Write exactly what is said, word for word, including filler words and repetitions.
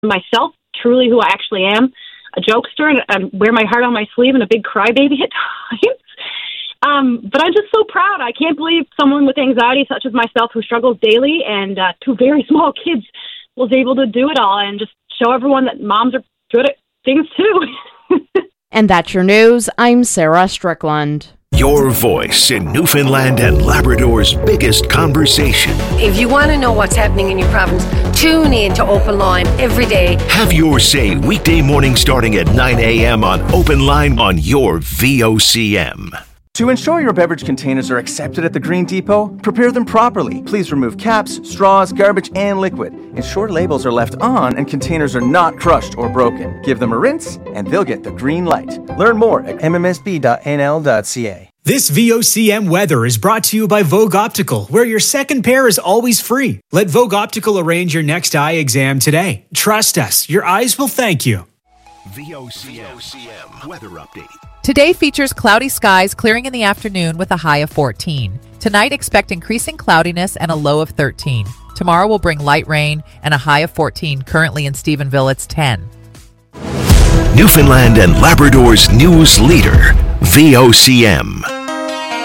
myself, truly who I actually am, a jokester, and I wear my heart on my sleeve and a big crybaby at times. Um, but I'm just so proud. I can't believe someone with anxiety such as myself who struggles daily and uh, two very small kids was able to do it all and just show everyone that moms are good at things too. And that's your news. I'm Sarah Strickland. Your voice in Newfoundland and Labrador's biggest conversation. If you want to know what's happening in your province, tune in to Open Line every day. Have your say weekday morning starting at nine a.m. on Open Line on your V O C M. To ensure your beverage containers are accepted at the Green Depot, prepare them properly. Please remove caps, straws, garbage, and liquid. Ensure labels are left on and containers are not crushed or broken. Give them a rinse, and they'll get the green light. Learn more at m m s b dot n l dot c a. This V O C M weather is brought to you by Vogue Optical, where your second pair is always free. Let Vogue Optical arrange your next eye exam today. Trust us, your eyes will thank you. V O C M weather update. Today features cloudy skies clearing in the afternoon with a high of fourteen. Tonight, expect increasing cloudiness and a low of thirteen. Tomorrow will bring light rain and a high of fourteen. Currently in Stephenville, it's ten. Newfoundland and Labrador's news leader, V O C M.